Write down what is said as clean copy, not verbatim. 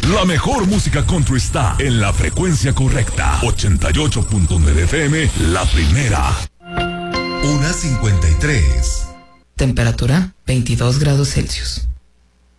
La mejor música country está en la frecuencia correcta. 88.9 FM, la primera. 1:53. Temperatura 22 grados Celsius.